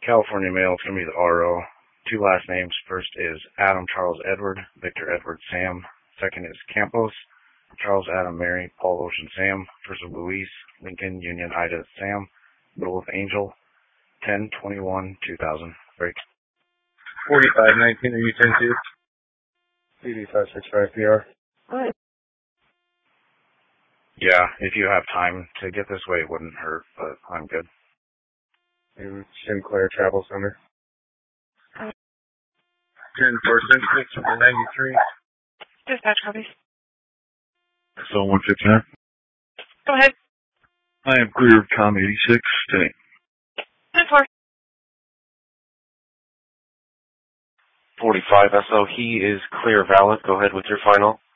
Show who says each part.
Speaker 1: California male, it's going to be the RO. Two last names. First is Adam Charles Edward, Victor Edward Sam. Second is Campos, Charles Adam Mary, Paul Ocean Sam. First of Luis, Lincoln Union Ida Sam. Middle of Angel, 10/21/2000. Break.
Speaker 2: 4519, are you 10-2? CD 565 PR.
Speaker 3: What?
Speaker 1: Yeah, if you have time to get this way, it wouldn't hurt, but I'm good.
Speaker 2: In Sinclair Travel Center.
Speaker 3: 10-4,
Speaker 2: 93.
Speaker 3: Dispatch copies.
Speaker 4: So 159.
Speaker 3: Go ahead.
Speaker 4: I am clear of Com 86 today.
Speaker 3: 10-4.
Speaker 5: 45 SO, he is clear valid. Go ahead with your final.